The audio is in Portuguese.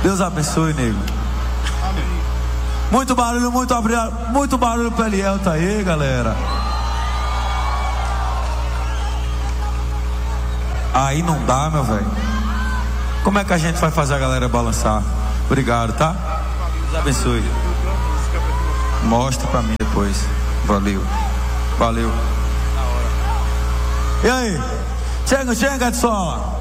Deus abençoe, nego. Muito barulho, muito barulho pro Eliel, tá aí, galera. Aí não dá, meu velho. Como é que a gente vai fazer a galera balançar? Obrigado, tá? Deus abençoe. Mostra pra mim depois. Valeu. E aí? Chega de sola.